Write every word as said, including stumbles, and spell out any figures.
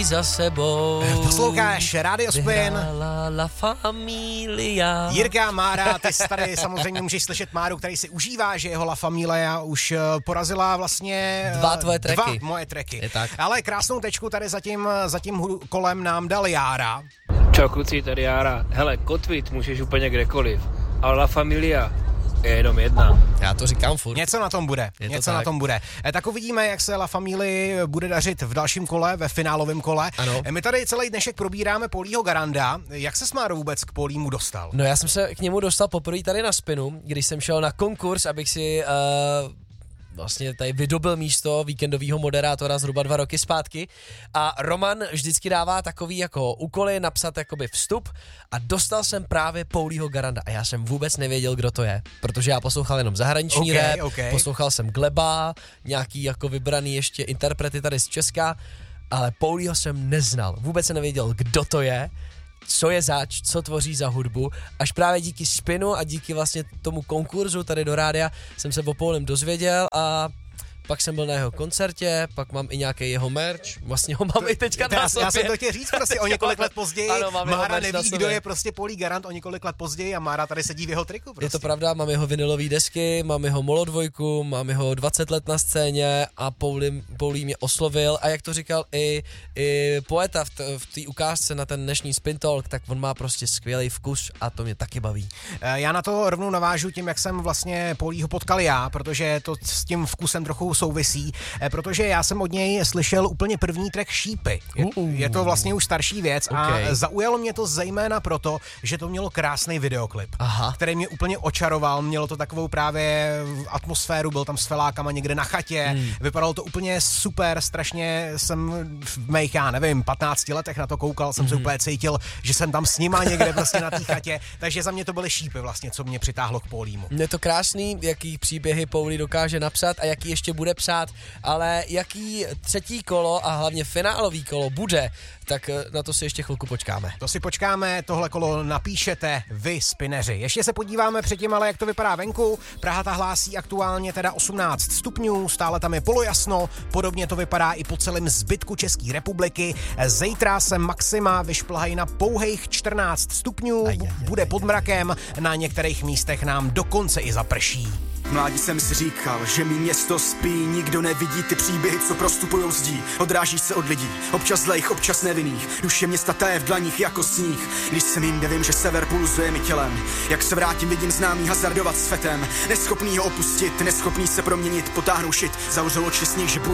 za sebou. Posloucháš Radio Spin. Vyhrála La Familia. Jirka, Mára, ty tady samozřejmě můžeš slyšet Máru, který si užívá, že jeho La Familia už porazila vlastně Dva tvoje tracky. Dva moje tracky. Je tak. Ale krásnou tečku tady za tím, za tím kolem nám dal Jára. Čau kluci, tady Jára. Hele, kotvit můžeš úplně kdekoliv, ale La Familia je jenom jedna. Já to říkám furt. Něco na tom bude, Je to něco tak. na tom bude. E, tak uvidíme, jak se La Familii bude dařit v dalším kole, ve finálovém kole. Ano. E, my tady celý dnešek probíráme Paulího Garanda. Jak se Máro vůbec k Paulímu dostal? No já jsem se k němu dostal poprvé tady na Spinu, když jsem šel na konkurs, abych si uh, vlastně tady vydobil místo víkendového moderátora zhruba dva roky zpátky a Roman vždycky dává takový jako úkoly napsat jakoby vstup a dostal jsem právě Paulího Garanda a já jsem vůbec nevěděl, kdo to je, protože já poslouchal jenom zahraniční okay, rap, okay. poslouchal jsem Gleba, nějaký jako vybraný ještě interprety tady z Česka, ale Paulího jsem neznal, vůbec jsem nevěděl, kdo to je, co je zač, co tvoří za hudbu, až právě díky Spinu a díky vlastně tomu konkurzu tady do rádia jsem se o Paulem dozvěděl a pak jsem byl na jeho koncertě, pak mám i nějaký jeho merch, vlastně ho mám to, i teďka na sobě. Já jsem to chtěl říct prostě o několik let později, ano, Mára neví, kdo je prostě Paulí Garand o několik let později a Mára tady sedí v jeho triku prostě. Je to pravda, mám jeho vinylové desky, mám jeho Molo dvojku, mám jeho dvacet let na scéně a Paulí, Paulí mě oslovil a jak to říkal i, i poeta v té ukázce na ten dnešní Spin Talk, tak on má prostě skvělý vkus a to mě taky baví. Já na to rovnou navážu tím, jak jsem vlastně Paulího potkal já, protože to s tím vkusem trochu souvisí, protože já jsem od něj slyšel úplně první track Šípy. Je, je to vlastně už starší věc okay. a zaujalo mě to zejména proto, že to mělo krásný videoklip, Aha. který mě úplně očaroval, mělo to takovou právě atmosféru, byl tam s felákama někde na chatě, hmm. vypadalo to úplně super, strašně jsem v mých, já nevím, patnácti letech na to koukal, jsem hmm. se úplně cítil, že jsem tam s nima někde prostě na té chatě, takže za mě to byly Šípy vlastně, co mě přitáhlo k Paulímu. Je to krásný, jaký příběhy Paulí dokáže napsat a jaký ještě bude psát, ale jaký třetí kolo a hlavně finálový kolo bude, tak na to si ještě chvilku počkáme. To si počkáme, tohle kolo napíšete vy, spineři. Ještě se podíváme předtím, ale jak to vypadá venku. Praha ta hlásí aktuálně teda osmnáct stupňů, stále tam je polojasno, podobně to vypadá i po celém zbytku České republiky. Zítra se maxima vyšplhají na pouhých čtrnáct stupňů, aj, aj, aj, bude pod mrakem, na některých místech nám dokonce i zaprší. V mládí jsem si říkal, že mý město spí, nikdo nevidí ty příběhy, co prostupujou zdí. Odrážíš se od lidí, občas zlejch, občas nevinných. Duše města taje v dlaních jako sníh. Když jsem jinde, vím, že sever pulzuje mi tělem. Jak se vrátím, vidím známý hazardovat s fetem. Neschopný ho opustit, neschopný se proměnit, potáhnu šit, zavřel oči sníh, že